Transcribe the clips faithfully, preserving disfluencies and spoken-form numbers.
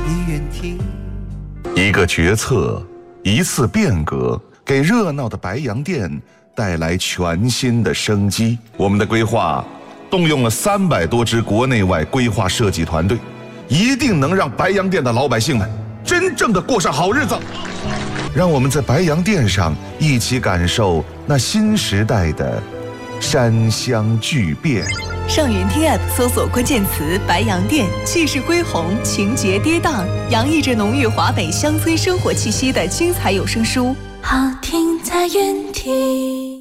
你愿听。 一个决策，一次变革，给热闹的白洋淀带来全新的生机。我们的规划动用了三百多支国内外规划设计团队，一定能让白洋淀的老百姓们真正的过上好日子。让我们在白洋淀上一起感受那新时代的山乡巨变。 上云听 App 搜索关键词白洋淀，气势恢宏，情节跌宕，洋溢着浓郁华北乡村生活气息的精彩有声书， 好听在云听。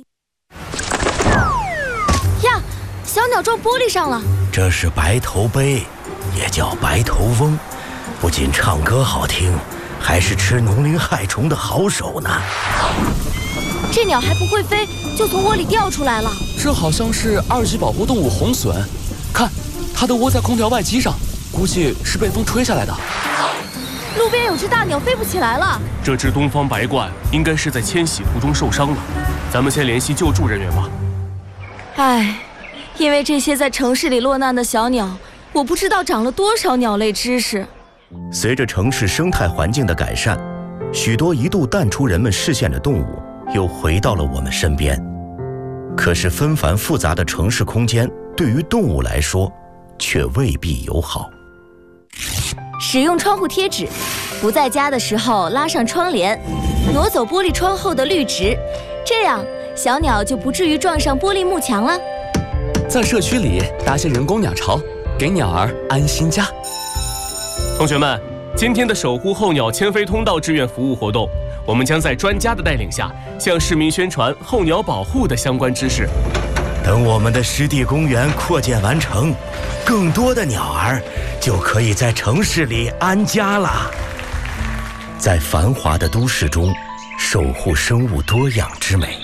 呀，小鸟撞玻璃上了。 这是白头鹎，也叫白头翁，不仅唱歌好听，还是吃农林害虫的好手呢。 这鸟还不会飞，就从窝里掉出来了。 这好像是二级保护动物红隼，看，它的窝在空调外机上，估计是被风吹下来的。 路边有只大鸟飞不起来了。 这只东方白鹳应该是在迁徙途中受伤了，咱们先联系救助人员吧。 唉，因为这些在城市里落难的小鸟，我不知道长了多少鸟类知识。 随着城市生态环境的改善，许多一度淡出人们视线的动物又回到了我们身边。可是纷繁复杂的城市空间对于动物来说却未必友好。 使用窗户贴纸，不在家的时候拉上窗帘，挪走玻璃窗后的绿植，这样小鸟就不至于撞上玻璃幕墙了。 在社区里搭些人工鸟巢，给鸟儿安心家。 同学们，今天的守护候鸟迁飞通道志愿服务活动，我们将在专家的带领下，向市民宣传候鸟保护的相关知识。 等我们的湿地公园扩建完成，更多的鸟儿就可以在城市里安家了。在繁华的都市中，守护生物多样之美。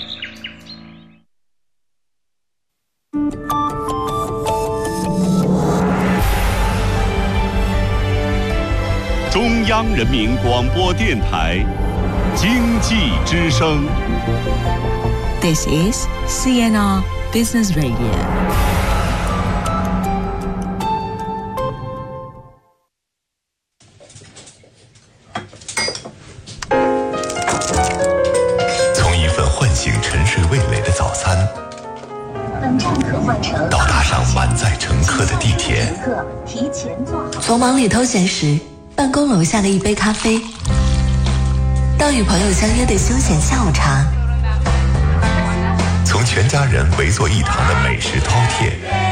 中央人民广播电台经济之声。 This is C N R Business Radio。 从一份唤醒沉睡味蕾的早餐，到搭上满载乘客的地铁， 从忙里偷闲时办公楼下的一杯咖啡，到与朋友相约的休闲下午茶， 从全家人围坐一堂的美食饕餮，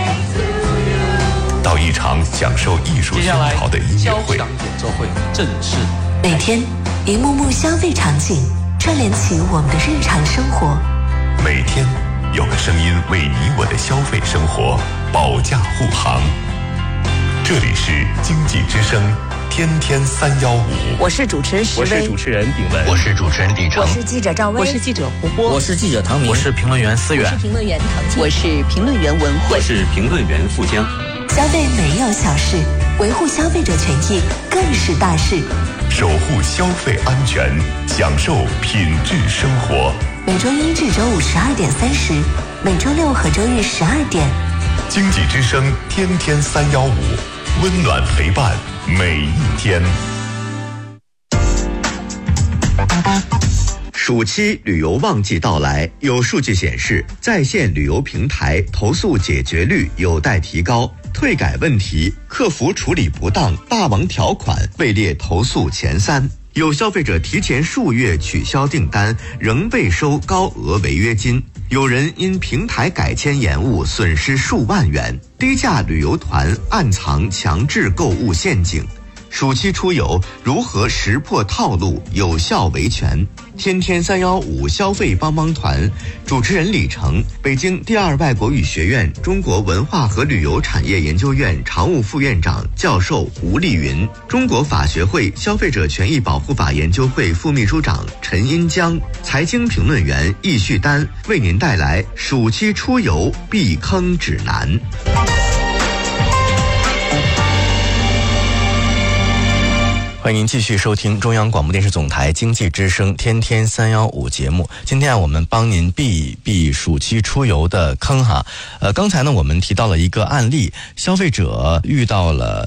到一场享受艺术熏陶的音乐会， 演奏会正式。 每天一幕幕消费场景串联起我们的日常生活， 每天有个声音为你我的消费生活保驾护航。这里是经济之声天天三幺五， 我是主持人石薇，我是主持人炳文， 我是主持人李成， 我是记者赵薇， 我是记者胡波， 我是记者唐明， 我是评论员思远， 我是评论员唐静， 我是评论员文慧， 我是评论员富江。 消费没有小事，维护消费者权益更是大事。 守护消费安全，享受品质生活。 每周一至周五十二点三十，每周六和周日十二点。 经济之声天天三幺五，温暖陪伴每一天。 暑期旅游旺季到来，有数据显示，在线旅游平台投诉解决率有待提高，退改问题、客服处理不当、霸王条款位列投诉前三。有消费者提前数月取消订单，仍未收高额违约金；有人因平台改签延误，损失数万元。低价旅游团暗藏强制购物陷阱。暑期出游如何识破套路，有效维权？天天三幺五消费帮帮团主持人李成，北京第二外国语学院中国文化和旅游产业研究院常务副院长教授吴丽云，中国法学会消费者权益保护法研究会副秘书长陈英江，财经评论员易旭丹，为您带来暑期出游避坑指南。 欢迎您继续收听中央广播电视总台经济之声天天三幺五节目。今天啊，我们帮您避一避暑期出游的坑哈。呃，刚才呢，我们提到了一个案例，消费者遇到了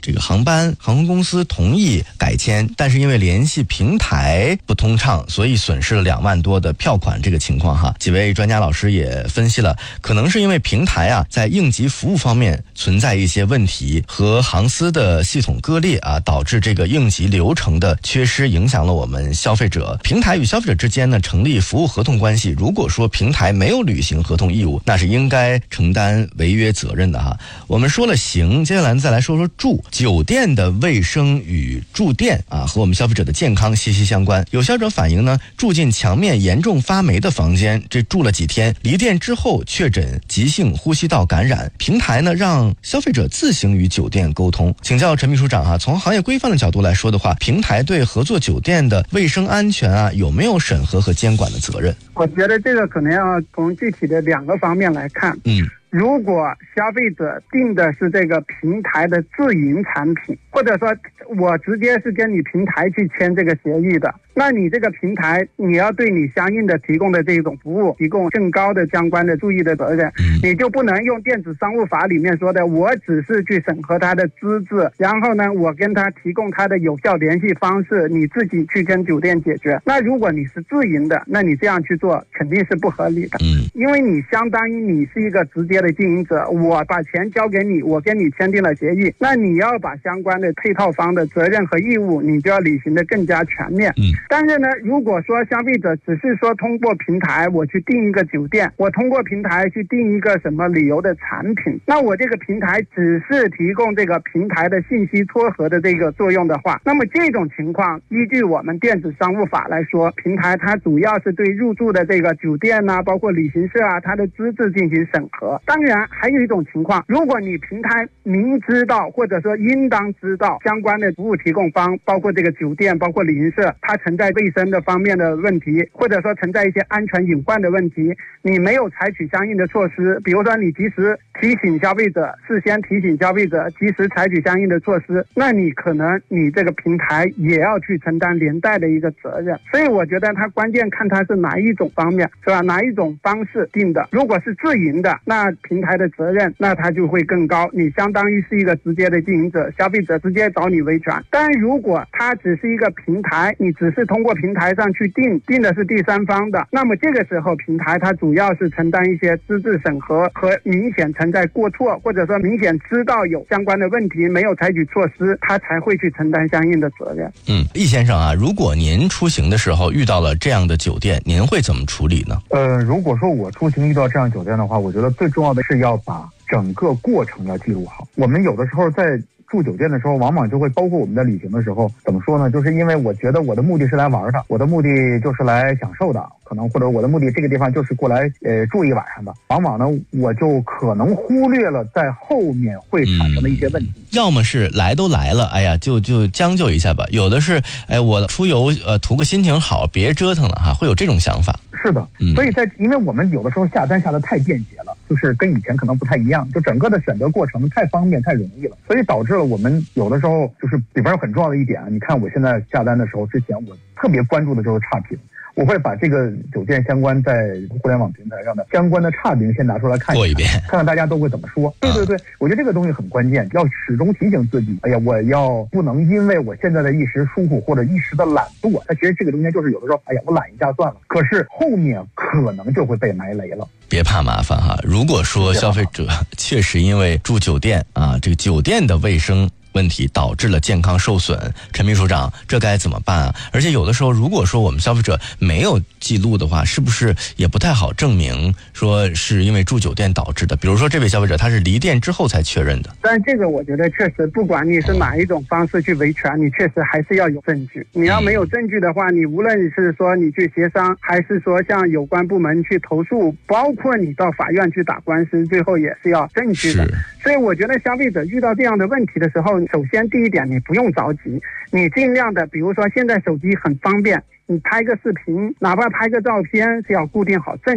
这个航班，航空公司同意改签，但是因为联系平台不通畅，所以损失了两万多的票款。这个情况哈，几位专家老师也分析了，可能是因为平台啊在应急服务方面存在一些问题，和航司的系统割裂啊，导致这个应急流程的缺失，影响了我们消费者。平台与消费者之间呢成立服务合同关系，如果说平台没有履行合同义务，那是应该承担违约责任的哈。我们说了行，接下来再来说说住。酒店的卫生与住店啊，和我们消费者的健康息息相关。有消费者反映呢，住进墙面严重发霉的房间，这住了几天，离店之后确诊急性呼吸道感染。平台呢让消费者自行与酒店沟通。请教陈秘书长啊，从行业规范的角度来说的话，平台对合作酒店的卫生安全啊有没有审核和监管的责任？ 我觉得这个可能要从具体的两个方面来看。 嗯。 如果消费者订的是这个平台的自营产品，或者说我直接是跟你平台去签这个协议的，那你这个平台你要对你相应的提供的这种服务提供更高的相关的注意的责任，你就不能用电子商务法里面说的我只是去审核他的资质，然后呢我跟他提供他的有效联系方式，你自己去跟酒店解决。那如果你是自营的，那你这样去做肯定是不合理的，因为你相当于你是一个直接的经营者，我把钱交给你，我跟你签订了协议，那你要把相关的配套方的责任和义务你就要履行的更加全面。嗯，但是呢，如果说消费者只是说通过平台我去订一个酒店，我通过平台去订一个什么旅游的产品，那我这个平台只是提供这个平台的信息撮合的这个作用的话，那么这种情况依据我们电子商务法来说，平台它主要是对入住的这个酒店啊包括旅行社啊它的资质进行审核。当然还有一种情况，如果你平台明知道或者说应当知道相关的服务提供方包括这个酒店包括旅行社它存在卫生的方面的问题，或者说存在一些安全隐患的问题，你没有采取相应的措施，比如说你及时提醒消费者，事先提醒消费者，及时采取相应的措施，那你可能你这个平台也要去承担连带的一个责任。所以我觉得它关键看它是哪一种方面，是吧？哪一种方式定的。如果是自营的，那平台的责任那它就会更高，你相当于是一个直接的经营者，消费者直接找你维权。但如果它只是一个平台，你只是通过平台上去定，定的是第三方的，那么这个时候平台它主要是承担一些资质审核和明显存在过错，或者说明显知道有相关的问题没有采取措施，他才会去承担相应的责任。 嗯，易先生啊，如果您出行的时候遇到了这样的酒店，您会怎么处理呢？ 呃，如果说我出行遇到这样酒店的话，我觉得最重要的是要把整个过程要记录好。我们有的时候在住酒店的时候，往往就会包括我们在旅行的时候，怎么说呢？就是因为我觉得我的目的是来玩的，我的目的就是来享受的，可能或者我的目的这个地方就是过来呃住一晚上的，往往呢我就可能忽略了在后面会产生的一些问题。嗯、 要么是来都来了，哎呀，就就将就一下吧；有的是，哎，我出游呃图个心情好，别折腾了哈，会有这种想法。 是的，嗯、所以在因为我们有的时候下单下的太便捷了，就是跟以前可能不太一样，就整个的选择过程太方便太容易了，所以导致了我们有的时候就是里边有很重要的一点，你看我现在下单的时候，之前我特别关注的就是差评。我会把这个酒店相关在互联网平台上的相关的差评先拿出来看一看， 过一遍， 看看大家都会怎么说。对对对，我觉得这个东西很关键，要始终提醒自己，哎呀，我要不能因为我现在的一时疏忽或者一时的懒惰，它其实这个东西就是有的时候，哎呀，我懒一下算了，可是后面可能就会被埋雷了。 别怕麻烦哈，如果说消费者确实因为住酒店啊，这个酒店的卫生问题导致了健康受损，陈秘书长，这该怎么办啊？而且有的时候，如果说我们消费者没有记录的话，是不是也不太好证明说是因为住酒店导致的？比如说这位消费者他是离店之后才确认的。 但这个我觉得确实，不管你是哪一种方式去维权，你确实还是要有证据。你要没有证据的话，你无论是说你去协商，还是说向有关部门去投诉，包括你到法院去打官司，最后也是要证据的。所以我觉得消费者遇到这样的问题的时候，首先第一点，你不用着急，你尽量的，比如说现在手机很方便，你拍个视频，哪怕拍个照片，是要固定好证据。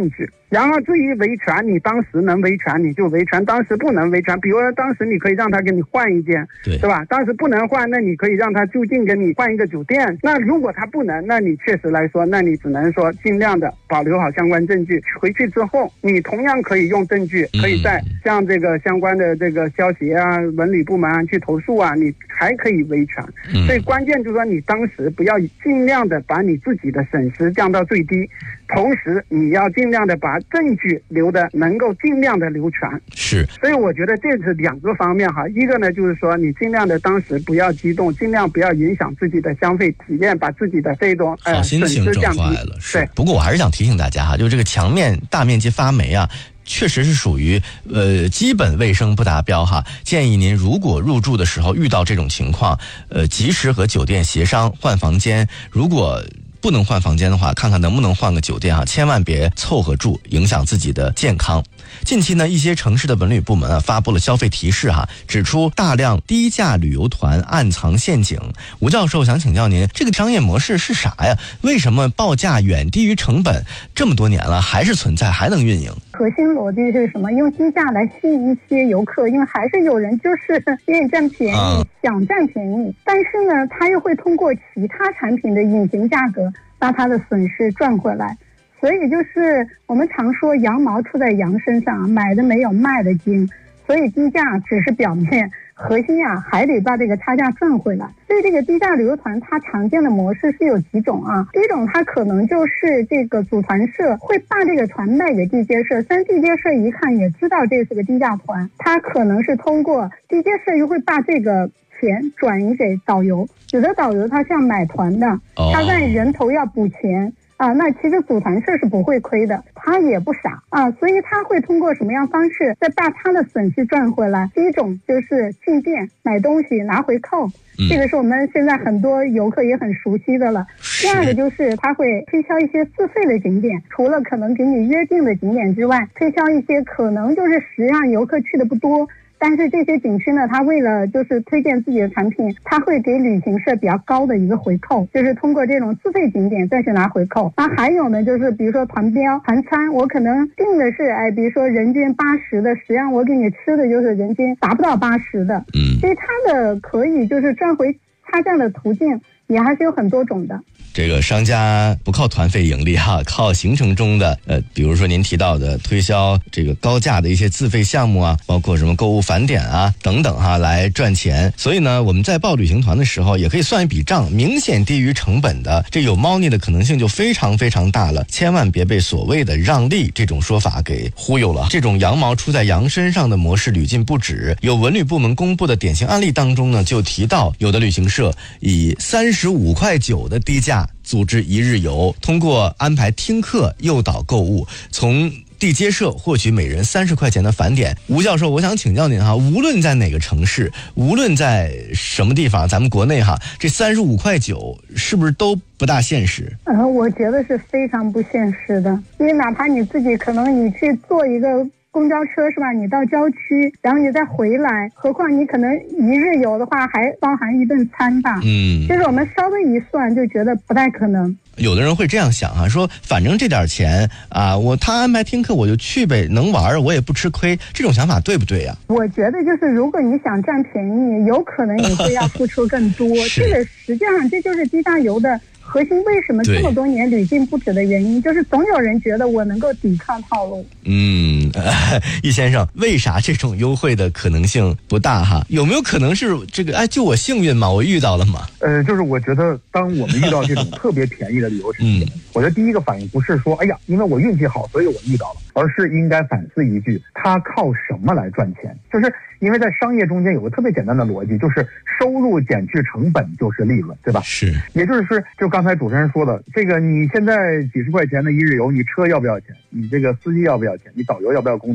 然后至于维权，你当时能维权你就维权，当时不能维权，比如说当时你可以让他给你换一间， 对， 对吧？当时不能换，那你可以让他就近给你换一个酒店。那如果他不能，那你确实来说，那你只能说尽量的保留好相关证据。回去之后，你同样可以用证据，可以在向这个相关的这个消协啊、文旅部门啊去投诉啊，你还可以维权。所以关键就是说，你当时不要尽量的把你自己的损失降到最低，同时你要尽量的把证据留的能够尽量的留全。 是， 所以我觉得这是两个方面哈。一个呢就是说，你尽量的当时不要激动，尽量不要影响自己的消费体验，把自己的这种呃心情损失降低了。是，不过我还是想提醒大家哈，就是这个墙面大面积发霉啊，确实是属于呃基本卫生不达标哈。建议您如果入住的时候遇到这种情况，呃及时和酒店协商换房间。如果不能换房间的话，看看能不能换个酒店哈，千万别凑合住，影响自己的健康。近期呢，一些城市的文旅部门啊发布了消费提示哈，指出大量低价旅游团暗藏陷阱。吴教授想请教您，这个商业模式是啥呀？为什么报价远低于成本，这么多年了还是存在，还能运营？ 核心逻辑是什么？用低价来吸引一些游客，因为还是有人就是愿意占便宜、啊、想占便宜，但是呢，他又会通过其他产品的隐形价格把他的损失赚回来。所以就是我们常说羊毛出在羊身上，买的没有卖的精，所以低价只是表面，核心啊还得把这个差价赚回来。所以这个低价旅游团它常见的模式是有几种啊。第一种，它可能就是这个组团社会把这个团卖给地接社，虽然地接社一看也知道这是个低价团，它可能是通过地接社又会把这个钱转移给导游，有的导游他像买团的，他在人头要补钱啊，那其实组团社是不会亏的，他也不傻啊，所以他会通过什么样方式再把他的损失赚回来？第一种就是进店买东西拿回扣，嗯、这个是我们现在很多游客也很熟悉的了。第二个就是他会推销一些自费的景点，除了可能给你约定的景点之外，推销一些可能就是实际上游客去的不多，但是这些景区呢，他为了就是推荐自己的产品，他会给旅行社比较高的一个回扣，就是通过这种自费景点再去拿回扣。那还有呢，就是比如说团标团餐，我可能定的是哎，比如说人均八十的，实际上我给你吃的就是人均达不到八十的。嗯，所以它的可以就是赚回差价的途径也还是有很多种的。 这个商家不靠团费盈利哈，靠行程中的呃，比如说您提到的推销这个高价的一些自费项目啊，包括什么购物返点啊等等哈，来赚钱。所以呢，我们在报旅行团的时候，也可以算一笔账，明显低于成本的，这有猫腻的可能性就非常非常大了。千万别被所谓的让利这种说法给忽悠了。这种羊毛出在羊身上的模式屡禁不止。有文旅部门公布的典型案例当中呢，就提到有的旅行社以三十五块九的低价组织一日游，通过安排听课诱导购物，从地接社获取每人三十块钱的返点。吴教授，我想请教您哈，无论在哪个城市，无论在什么地方，咱们国内哈，这三十五块九是不是都不大现实？ 呃，我觉得是非常不现实的，因为哪怕你自己可能你去做一个公交车是吧？你到郊区，然后你再回来，何况你可能一日游的话，还包含一顿餐吧。嗯，就是我们稍微一算，就觉得不太可能。 有的人会这样想啊，说反正这点钱啊，我他安排听课我就去呗，能玩我也不吃亏，这种想法对不对呀、啊？ 我觉得就是如果你想占便宜，有可能你会要付出更多。这个实际上这就是低价游的核心，为什么这么多年屡禁不止的原因，就是总有人觉得我能够抵抗套路。 嗯，呃、易先生，为啥这种优惠的可能性不大哈？有没有可能是这个？哎，就我幸运嘛，我遇到了嘛？ 呃，就是我觉得，当我们遇到这种特别便宜的旅游产品，嗯、我觉得第一个反应不是说，哎呀，因为我运气好，所以我遇到了，而是应该反思一句，他靠什么来赚钱？就是因为在商业中间有个特别简单的逻辑，就是收入减去成本就是利润，对吧？ 是， 也就是说，就刚才主持人说的，这个你现在几十块钱的一日游，你车要不要钱？你这个司机要不要钱？你导游要不要工资？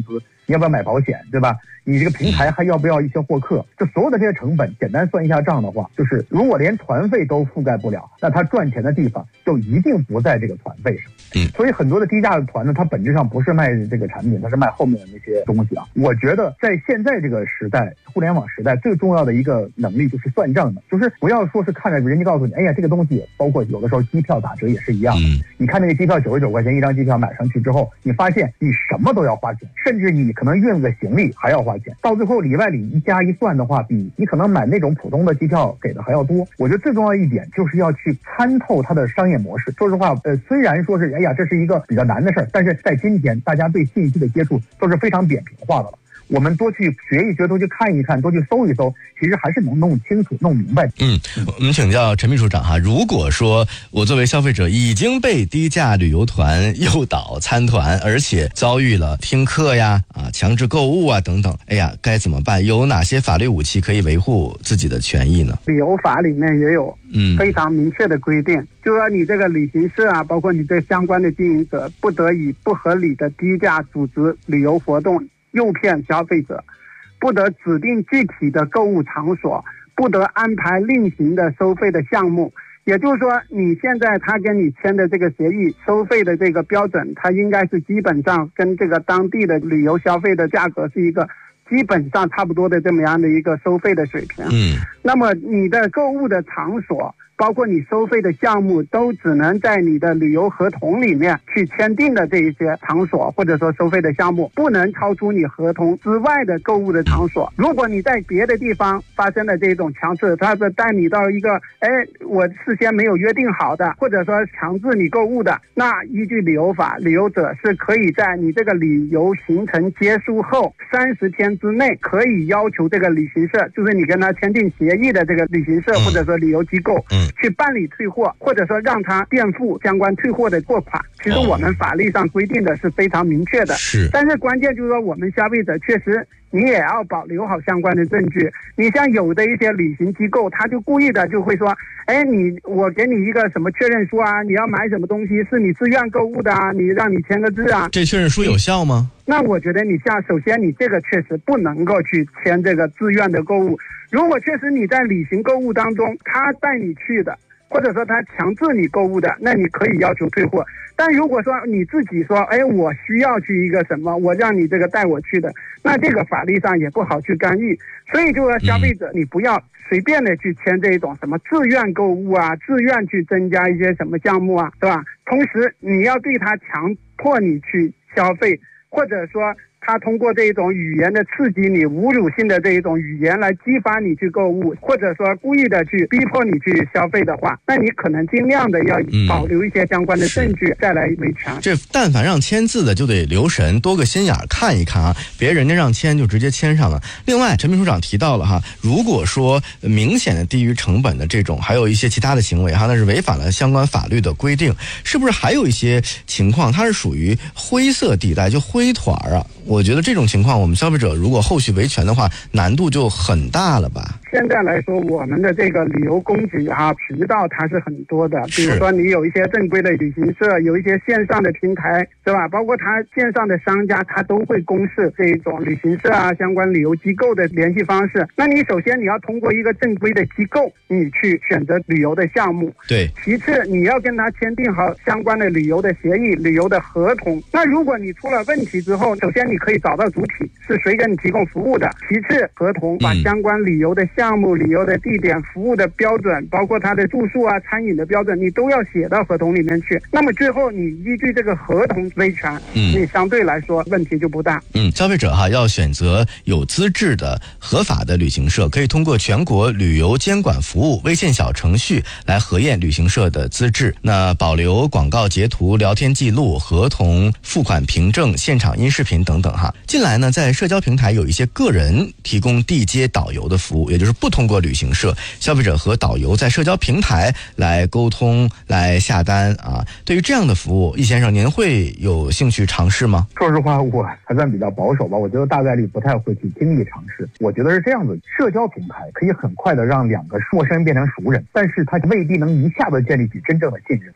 你要不要买保险，对吧？你这个平台还要不要一些获客？就所有的这些成本，简单算一下账的话，就是如果连团费都覆盖不了，那他赚钱的地方就一定不在这个团费上。 嗯， 所以很多的低价的团呢，它本质上不是卖这个产品，它是卖后面的那些东西啊。我觉得在现在这个时代，互联网时代，最重要的一个能力就是算账的，就是不要说是看着人家告诉你，哎呀，这个东西包括有的时候机票打折也是一样的。 嗯， 你看那个机票九十九块钱一张机票买上去之后，你发现你什么都要花钱，甚至你可能运个行李还要花钱，到最后里外里一加一算的话，比你可能买那种普通的机票给的还要多。我觉得最重要的一点就是要去参透它的商业模式。说实话，呃，虽然说是哎呀这是一个比较难的事儿，但是在今天大家对信息的接触都是非常扁平化的了。我们多去学一学，多去看一看，多去搜一搜，其实还是能弄清楚、弄明白。 嗯，我们请教陈秘书长哈，如果说我作为消费者已经被低价旅游团诱导参团，而且遭遇了听课呀、啊强制购物啊等等，哎呀，该怎么办？有哪些法律武器可以维护自己的权益呢？ 旅游法里面也有嗯非常明确的规定，嗯、就说你这个旅行社啊，包括你这相关的经营者，不得以不合理的低价组织旅游活动诱骗消费者，不得指定具体的购物场所，不得安排另行的收费的项目。也就是说，你现在他跟你签的这个协议收费的这个标准，它应该是基本上跟这个当地的旅游消费的价格是一个基本上差不多的这么样的一个收费的水平。 嗯， 那么你的购物的场所，包括你收费的项目，都只能在你的旅游合同里面去签订的这一些场所，或者说收费的项目，不能超出你合同之外的购物的场所。如果你在别的地方发生的这种强制，他是带你到一个哎我事先没有约定好的，或者说强制你购物的，那依据旅游法，旅游者是可以在你这个旅游行程结束后三十天之内，可以要求这个旅行社，就是你跟他签订协议的这个旅行社或者说旅游机构，嗯，去办理退货，或者说让他垫付相关退货的货款。其实我们法律上规定的是非常明确的， 是。 但是关键就是说，我们消费者确实你也要保留好相关的证据。你像有的一些旅行机构，他就故意的就会说，哎，你我给你一个什么确认书啊，你要买什么东西是你自愿购物的啊，你让你签个字啊。 这确认书有效吗？ 那我觉得你像首先你这个确实不能够去签这个自愿的购物。如果确实你在旅行购物当中他带你去的，或者说他强制你购物的，那你可以要求退货。但如果说你自己说，哎，我需要去一个什么，我让你这个带我去的，那这个法律上也不好去干预。所以就说消费者，你不要随便的去签这种什么自愿购物啊，自愿去增加一些什么项目啊，对吧？同时你要对他强迫你去消费，或者说他通过这种语言的刺激你，侮辱性的这一种语言来激发你去购物，或者说故意的去逼迫你去消费的话，那你可能尽量的要保留一些相关的证据、嗯、再来维权。 这但凡让签字的就得留神，多个心眼看一看啊，别人家让签就直接签上了。另外，陈秘书长提到了哈，如果说明显的低于成本的这种，还有一些其他的行为哈，那是违反了相关法律的规定，是不是还有一些情况它是属于灰色地带，就灰团啊？我觉得这种情况，我们消费者如果后续维权的话，难度就很大了吧？ 现在来说，我们的这个旅游供给啊渠道它是很多的，比如说你有一些正规的旅行社，有一些线上的平台，对吧？包括它线上的商家，它都会公示这种旅行社啊相关旅游机构的联系方式。那你首先你要通过一个正规的机构，你去选择旅游的项目。 对。 其次，你要跟他签订好相关的旅游的协议、旅游的合同。那如果你出了问题之后，首先你可以找到主体是谁给你提供服务的。其次，合同把相关旅游的项目、旅游的地点、服务的标准，包括它的住宿啊、餐饮的标准，你都要写到合同里面去。那么最后你依据这个合同维权，嗯，你相对来说问题就不大。 嗯，消费者哈要选择有资质的合法的旅行社，可以通过全国旅游监管服务微信小程序来核验旅行社的资质。那保留广告截图、聊天记录、合同、付款凭证、现场音视频等等哈。近来呢，在社交平台有一些个人提供地接导游的服务，也就是不通过旅行社，消费者和导游在社交平台来沟通、来下单啊。对于这样的服务，易先生您会有兴趣尝试吗？ 说实话，我还算比较保守吧，我觉得大概率不太会去轻易尝试。我觉得是这样子，社交平台可以很快的让两个陌生人变成熟人，但是它未必能一下子建立起真正的信任。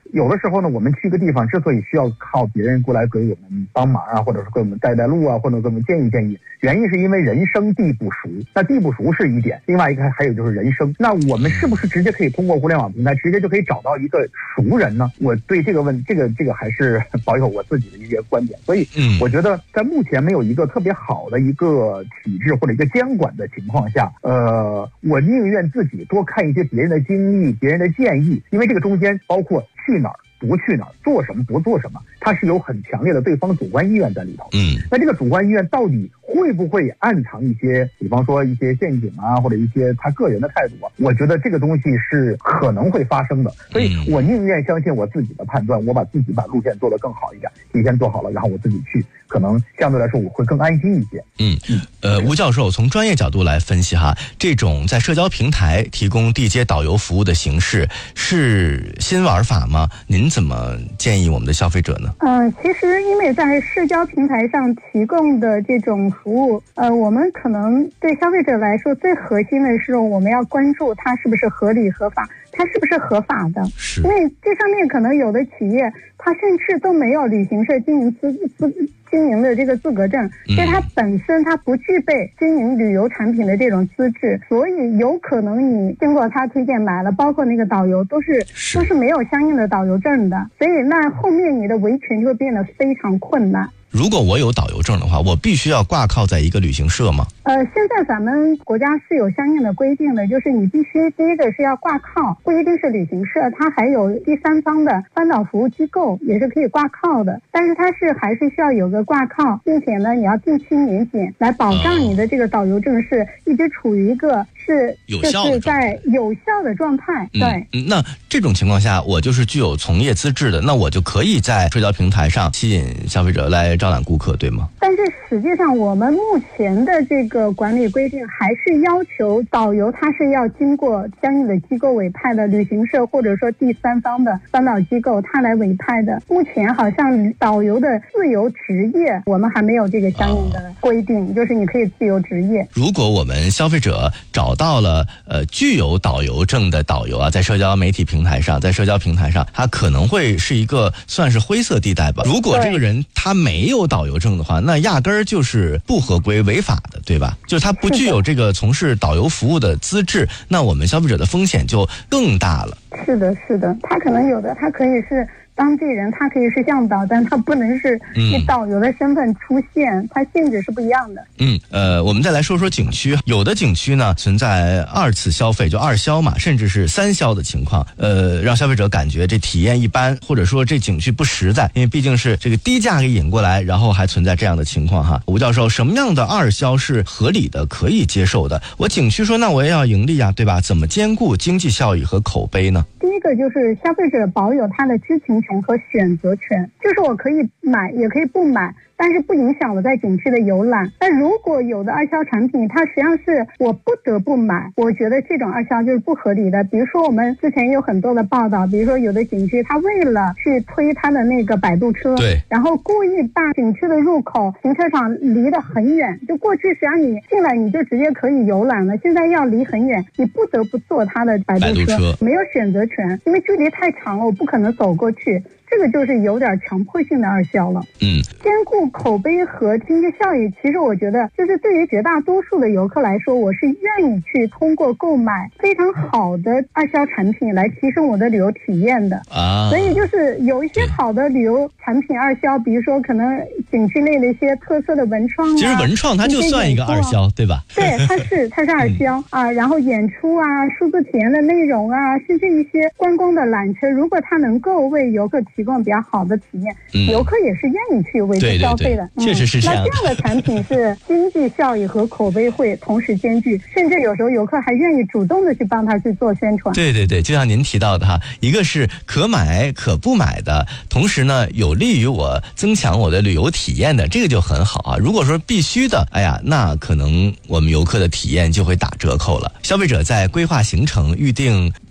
有的时候呢，我们去一个地方之所以需要靠别人过来给我们帮忙啊，或者是给我们带带路啊，或者给我们建议建议，原因是因为人生地不熟。那地不熟是一点，另外一个还有就是人生。那我们是不是直接可以通过互联网平台直接就可以找到一个熟人呢？我对这个问这个这个还是保有我自己的一些观点。所以，嗯，我觉得在目前没有一个特别好的一个体制或者一个监管的情况下，呃，我宁愿自己多看一些别人的经历、别人的建议，因为这个中间包括去哪儿。不去哪儿，做什么不做什么，它是有很强烈的对方主观意愿在里头。嗯，那这个主观意愿到底会不会暗藏一些，比方说一些陷阱啊，或者一些他个人的态度啊？我觉得这个东西是可能会发生的，所以我宁愿相信我自己的判断，我把自己把路线做得更好一点，提前做好了，然后我自己去，可能相对来说我会更安心一些。 嗯，呃，吴教授从专业角度来分析哈，这种在社交平台提供地接导游服务的形式是新玩法吗？您怎么建议我们的消费者呢？ 嗯、呃，其实因为在社交平台上提供的这种服务，呃，我们可能对消费者来说最核心的是我们要关注它是不是合理合法，它是不是合法的。因为这上面可能有的企业它甚至都没有旅行社经营资资经营的这个资格证，所以它本身它不具备经营旅游产品的这种资质，所以有可能你经过他推荐买了，包括那个导游都是都是没有相应的导游证的，所以那后面你的维权就会变得非常困难。 如果我有导游证的话，我必须要挂靠在一个旅行社吗？ 呃，现在咱们国家是有相应的规定的，就是你必须第一个是要挂靠，不一定是旅行社，它还有第三方的翻导服务机构也是可以挂靠的，但是它是还是需要有个挂靠，并且呢你要定期年检来保障你的这个导游证是一直处于一个是有效的就是在有效的状态。对、 嗯，那这种情况下，我就是具有从业资质的，那我就可以在社交平台上吸引消费者来招揽顾客，对吗？ 但是实际上我们目前的这个管理规定还是要求导游他是要经过相应的机构委派的，旅行社或者说第三方的翻导机构他来委派的。目前好像导游的自由职业我们还没有这个相应的规定、哦、就是你可以自由职业。 如果我们消费者找到了呃具有导游证的导游啊，在社交媒体平台上，在社交平台上，他可能会是一个算是灰色地带吧。如果这个人他没有导游证的话，那压根儿就是不合规违法的，对吧？就是他不具有这个从事导游服务的资质，那我们消费者的风险就更大了。 是的，是的，他可能有的他可以是当地人，他可以是向导，但他不能是以导游的身份出现、嗯、他性质是不一样的。 嗯，呃，我们再来说说景区。有的景区呢存在二次消费，就二销嘛，甚至是三销的情况，呃，让消费者感觉这体验一般，或者说这景区不实在，因为毕竟是这个低价给引过来，然后还存在这样的情况哈。吴教授，什么样的二销是合理的、可以接受的？我景区说那我也要盈利啊，对吧？怎么兼顾经济效益和口碑呢？ 第一个就是消费者保有他的知情权和选择权，就是我可以买也可以不买，但是不影响我在景区的游览。但如果有的二销产品它实际上是我不得不买，我觉得这种二销就是不合理的。比如说我们之前有很多的报道，比如说有的景区它为了去推它的那个摆渡车，对，然后故意把景区的入口停车场离得很远，就过去实际上你进来你就直接可以游览了，现在要离很远，你不得不坐它的摆渡车，摆渡车没有选择权，因为距离太长了，我不可能走过去。这个就是有点强迫性的二销了。嗯，兼顾口碑和经济效益，其实我觉得就是对于绝大多数的游客来说，我是愿意去通过购买非常好的二销产品来提升我的旅游体验的啊。所以就是有一些好的旅游产品二销，比如说可能景区内的一些特色的文创啊， 其实文创它就算一个二销，对吧？ 对，它是它是二销、嗯、啊。然后演出啊、数字体验的内容啊，甚至一些观光的缆车，如果它能够为游客提供比较好的体验、嗯、游客也是愿意去为之消费的。 对对对、嗯、确实是这样的。 那这样的产品是经济效益和口碑会同时兼具，甚至有时候游客还愿意主动的去帮他去做宣传。 对对对，就像您提到的哈，一个是可买可不买的，同时呢有利于我增强我的旅游体验的，这个就很好啊。如果说必须的，哎呀，那可能我们游客的体验就会打折扣了。消费者在规划行程、预定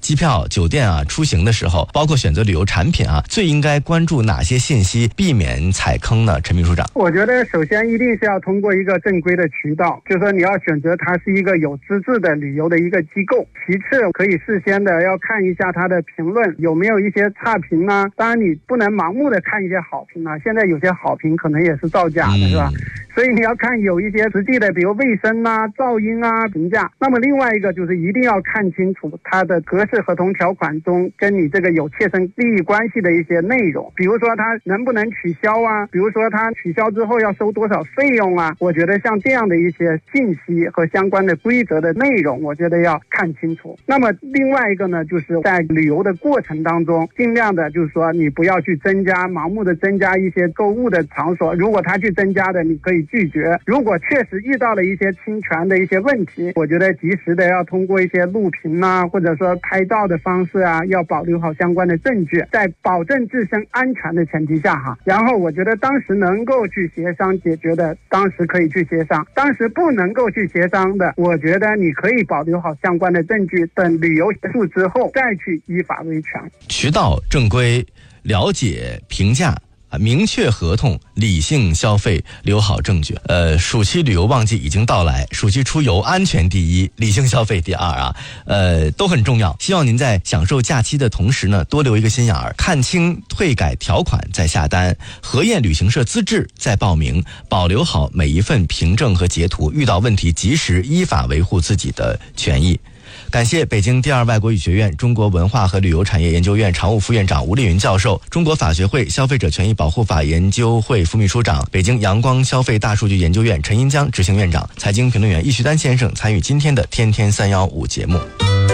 机票、酒店啊，出行的时候，包括选择旅游产品啊，最应该关注哪些信息，避免踩坑呢？陈秘书长， 我觉得首先一定是要通过一个正规的渠道，就是说你要选择它是一个有资质的旅游的一个机构。其次，可以事先的要看一下它的评论有没有一些差评啊。当然，你不能盲目的看一些好评啊，现在有些好评可能也是造假的，是吧？所以你要看有一些实际的，比如卫生啊、噪音啊评价。那么另外一个就是一定要看清楚它的格式合同条款中跟你这个有切身利益关系的一些内容，比如说它能不能取消啊，比如说它取消之后要收多少费用啊。我觉得像这样的一些信息和相关的规则的内容，我觉得要看清楚。那么另外一个呢，就是在旅游的过程当中，尽量的就是说你不要去增加盲目的增加一些购物的场所，如果他去增加的，你可以拒绝。如果确实遇到了一些侵权的一些问题，我觉得及时的要通过一些录屏啊，或者说拍照的方式啊，要保留好相关的证据，在保证自身安全的前提下哈。然后我觉得当时能够去协商解决的，当时可以去协商；当时不能够去协商的，我觉得你可以保留好相关的证据，等旅游结束之后再去依法维权。 渠道正规，了解评价。啊，明确合同，理性消费，留好证据。呃，暑期旅游旺季已经到来，暑期出游安全第一，理性消费第二啊，呃，都很重要。希望您在享受假期的同时呢，多留一个心眼儿，看清退改条款再下单，核验旅行社资质再报名，保留好每一份凭证和截图，遇到问题及时依法维护自己的权益。感谢北京第二外国语学院中国文化和旅游产业研究院常务副院长吴丽云教授，中国法学会消费者权益保护法研究会副秘书长，北京阳光消费大数据研究院陈银江执行院长，财经评论员易旭丹先生参与今天的天天三幺五节目。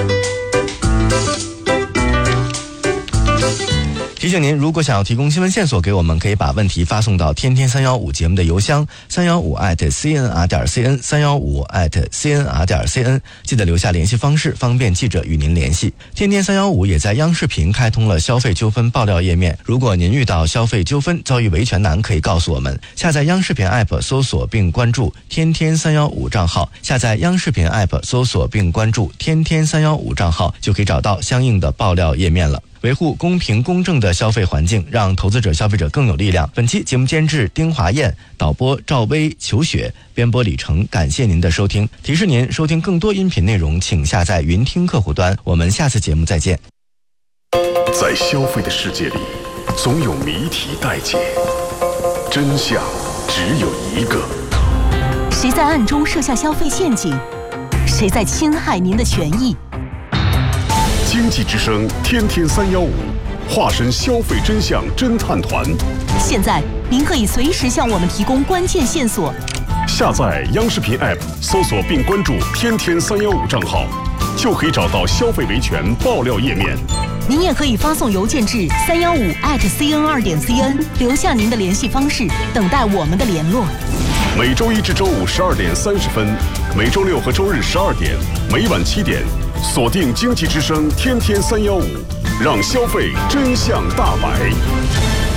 提醒您，如果想要提供新闻线索给我们，可以把问题发送到天天三幺五节目的邮箱三幺五 at c n r 点 c n 三幺五 at c n r 点 c n， 记得留下联系方式，方便记者与您联系。天天三幺五也在央视频开通了消费纠纷爆料页面，如果您遇到消费纠纷遭遇维权难，可以告诉我们。下载央视频 app 搜索并关注天天三幺五账号，下载央视频 app 搜索并关注天天三幺五账号，就可以找到相应的爆料页面了。维护公平公正的消费环境，让投资者消费者更有力量。本期节目监制丁华燕，导播赵薇、裘雪，编播李成。感谢您的收听。提示您收听更多音频内容，请下载云听客户端。我们下次节目再见。 在消费的世界里，总有谜题待解，真相只有一个。 谁在暗中设下消费陷阱？谁在侵害您的权益？ 经济之声天天三幺五，化身消费真相侦探团。 现在您可以随时向我们提供关键线索。 下载央视频 app， 搜索并关注天天三幺五账号，就可以找到消费维权爆料页面。 您也可以发送邮件至三幺五 at c n 二点 c n， 留下您的联系方式，等待我们的联络。 每周一至周五十二点三十分，每周六和周日十二点，每晚七点，锁定经济之声天天三幺五，让消费真相大白。